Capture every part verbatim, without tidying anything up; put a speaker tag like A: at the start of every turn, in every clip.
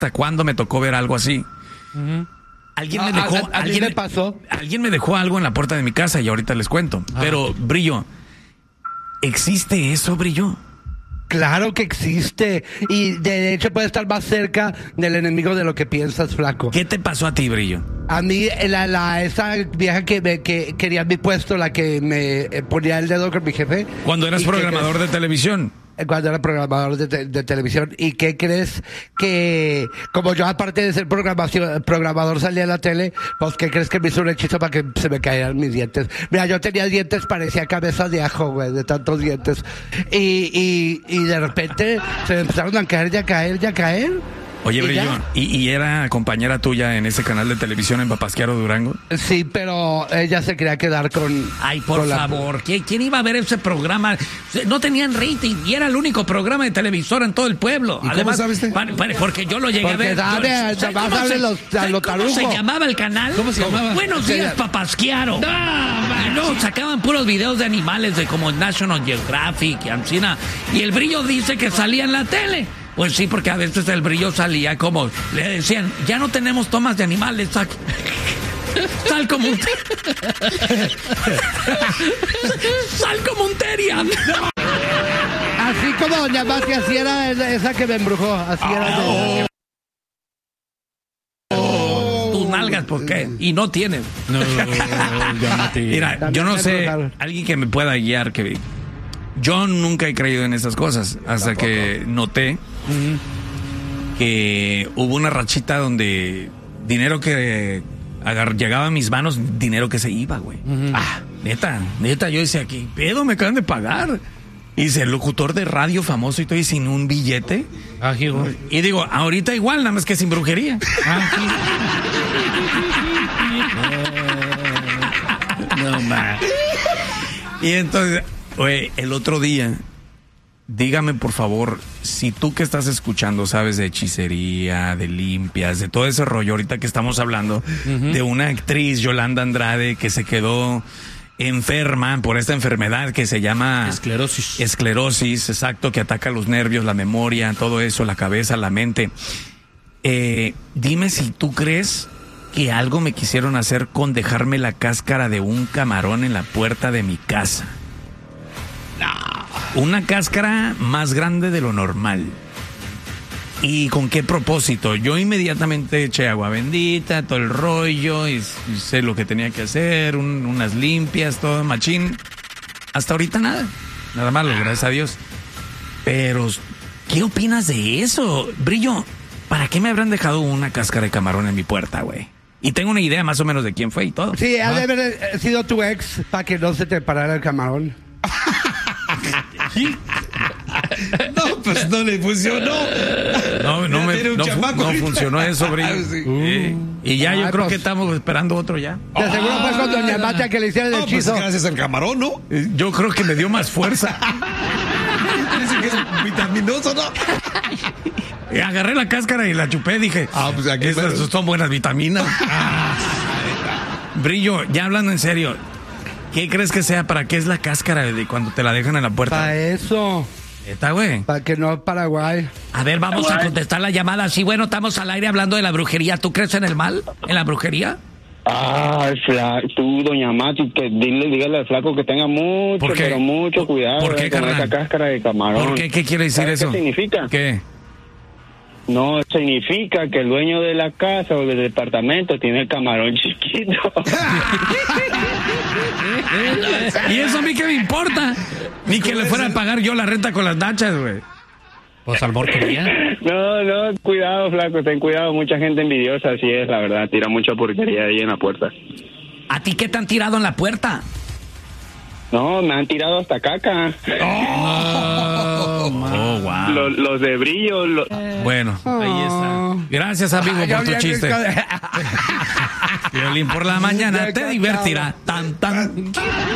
A: hasta cuándo me tocó ver algo así. Uh-huh. Alguien me dejó,
B: a, a, a
A: alguien
B: me pasó.
A: Alguien me dejó algo en la puerta de mi casa y ahorita les cuento. Ah. Pero, Brillo, ¿existe eso, Brillo?
B: Claro que existe. Y de hecho puede estar más cerca del enemigo de lo que piensas, flaco.
A: ¿Qué te pasó a ti, Brillo?
B: A mí, la, la, esa vieja que, me, que quería mi puesto, la que me ponía el dedo con mi jefe.
A: Cuando eras programador que, de televisión.
B: Cuando era programador de, te, de televisión. ¿Y qué crees? Que como yo, aparte de ser programación, programador, salía a la tele, pues ¿qué crees que me hizo un hechizo para que se me cayeran mis dientes? Mira, yo tenía dientes, parecía cabeza de ajo, güey, de tantos dientes. Y, y, y de repente se me empezaron a caer, ya caer, ya caer.
A: Oye,
B: ¿Y
A: Brillo, ¿y, ¿y era compañera tuya en ese canal de televisión en Papasquiaro, Durango?
B: Sí, pero ella se quería quedar con...
A: Ay, por
B: con
A: favor, la... ¿quién iba a ver ese programa? No tenían rating y era el único programa de televisora en todo el pueblo.
C: ¿Y
A: Además,
C: cómo sabes?
A: Para, para, porque yo lo llegué
B: porque
A: a ver.
B: Sabe,
A: ¿Sabes
B: cómo,
A: cómo,
B: se,
A: los,
B: los
A: ¿cómo se llamaba el canal?
C: ¿Cómo se llamaba?
A: Buenos días, Papasquiaro. No, y no, sacaban puros videos de animales de como National Geographic y Ancina. Y el Brillo dice que salía en la tele. Pues sí, porque a veces el Brillo salía como, le decían, ya no tenemos tomas de animales, sal, sal como un sal como un terian.
B: Así como doña Mati, así era esa que me embrujó, así
A: oh.
B: era de...
A: oh. Tus nalgas, ¿por qué? Y no tienes.
C: No, ya Mati.
A: Mira, también yo no sé, alguien que me pueda guiar, que yo nunca he creído en esas cosas, hasta Tampoco. que noté uh-huh. que hubo una rachita donde dinero que agar- llegaba a mis manos, dinero que se iba, güey. Uh-huh. Ah, neta, neta, yo decía, ¿qué pedo? Me acaban de pagar. Y dice, el locutor de radio famoso y estoy sin un billete.
C: Ah,
A: y digo, ahorita igual, nada más que sin brujería. Ah, no, no man. Y entonces... Oye, el otro día, dígame por favor, si tú que estás escuchando sabes de hechicería, de limpias, de todo ese rollo ahorita que estamos hablando, uh-huh. de una actriz, Yolanda Andrade, que se quedó enferma por esta enfermedad que se llama...
C: Esclerosis.
A: Esclerosis, exacto, que ataca los nervios, la memoria, todo eso, la cabeza, la mente. Eh, dime si tú crees que algo me quisieron hacer con dejarme la cáscara de un camarón en la puerta de mi casa. Una cáscara más grande de lo normal. ¿Y con qué propósito? Yo inmediatamente eché agua bendita, todo el rollo, y, y sé lo que tenía que hacer, un, unas limpias, todo machín. Hasta ahorita nada, nada malo, gracias a Dios. Pero, ¿qué opinas de eso? Brillo, ¿para qué me habrán dejado una cáscara de camarón en mi puerta, güey? Y tengo una idea más o menos de quién fue y todo.
B: Sí, ha
A: ¿Ah?
B: de haber sido tu ex para que no se te parara el camarón.
C: No, pues no le funcionó.
A: No, no, me, no, fu- no funcionó eso, Brillo. Sí. Eh, y ya yo Ay, creo pues, que estamos esperando otro ya.
B: De seguro fue con doña Mati que le hiciera el
C: no,
B: hechizo.
C: Pues gracias al camarón, ¿no?
A: Eh, yo creo que me dio más fuerza.
C: Dicen que es vitaminoso, ¿no?
A: Eh, agarré la cáscara y la chupé, dije.
C: Ah, pues aquí
A: Estas pero... son buenas vitaminas. Ah. Brillo, ya hablando en serio, ¿qué crees que sea? ¿Para qué es la cáscara de cuando te la dejan en la puerta?
B: Para eso.
A: ¿Está, güey?
B: Para que no Paraguay.
A: A ver, vamos a contestar la llamada. Sí, bueno, estamos al aire hablando de la brujería. ¿Tú crees en el mal? ¿En la brujería?
D: Ah, fla- tú, doña Mati, que dile, dígale al flaco que tenga mucho, pero mucho cuidado
A: ¿Por qué,
D: eh, con
A: carnal?
D: esa cáscara de camarón.
A: ¿Por qué? ¿Qué quiere decir eso?
D: ¿Qué significa?
A: ¿Qué?
D: No, significa que el dueño de la casa o del departamento tiene el camarón chiquito.
A: ¿Y eso a mí qué me importa? Ni que le fuera a pagar yo la renta con las nachas, güey.
C: Pues al quería.
D: No, no, cuidado, flaco, ten cuidado. Mucha gente envidiosa, así es, la verdad. Tira mucha porquería ahí en la puerta.
A: ¿A ti qué te han tirado en la puerta?
D: No, me han tirado hasta caca.
A: Oh, oh wow.
D: Los, los de Brillo. Los...
A: Bueno, ahí está. Gracias, amigo, Ay, por tu chiste. Violín por la mañana te divertirá. Tan, tan.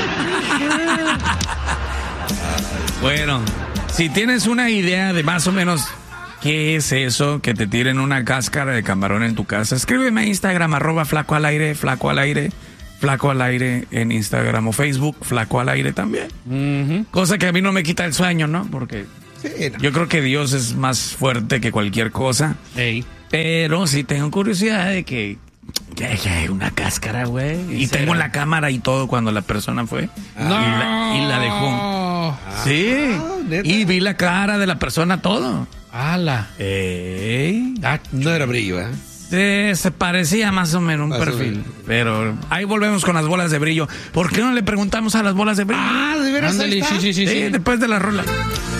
A: Bueno, si tienes una idea de más o menos qué es eso, que te tiren una cáscara de camarón en tu casa, escríbeme a Instagram, arroba flaco al aire, flaco al aire. Flaco al aire en Instagram o Facebook, Flaco al aire también. Uh-huh. Cosa que a mí no me quita el sueño, ¿no? Porque sí, no. Yo creo que Dios es más fuerte que cualquier cosa.
C: Hey.
A: Pero sí tengo curiosidad de que ya, ya hay una cáscara, güey. Y tengo la cámara y todo cuando la persona fue.
C: No.
A: Y, la, y la dejó. Sí.
C: ¿neta?
A: Y vi la cara de la persona, todo.
C: ¡Hala!
A: Ey.
C: Ah, no era brillo, ¿eh?
A: Eh, se parecía más o menos un
C: Más o
A: perfil.
C: menos.
A: Pero ahí volvemos con las bolas de brillo. ¿Por qué no le preguntamos a las bolas de brillo?
C: Ah, de veras.
B: Ándale,
C: ahí está.
B: sí, sí, sí,
A: Sí,
B: sí.
A: después de la rola.